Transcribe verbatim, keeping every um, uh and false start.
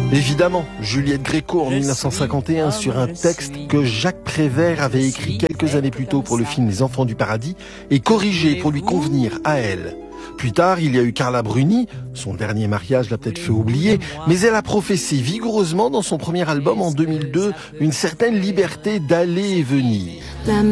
Évidemment, Juliette Gréco en mille neuf cent cinquante et un sur un texte que Jacques Prévert avait écrit quelques années plus tôt pour le film Les Enfants du Paradis et corrigé pour lui convenir à elle. Plus tard, il y a eu Carla Bruni, son dernier mariage l'a peut-être fait oublier, mais elle a professé vigoureusement dans son premier album en deux mille deux une certaine liberté d'aller et venir.